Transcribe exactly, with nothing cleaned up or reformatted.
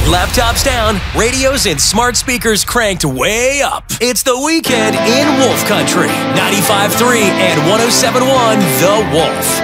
Laptops down, radios and smart speakers cranked way up. It's the weekend in Wolf Country. ninety-five point three and one oh seven point one The Wolf.